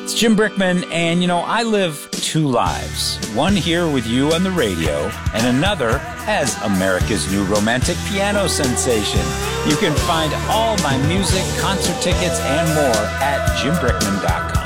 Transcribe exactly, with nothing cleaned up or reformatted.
It's Jim Brickman, and you know, I live two lives. One here with you on the radio, and another as America's new romantic piano sensation. You can find all my music, concert tickets, and more at jim brickman dot com.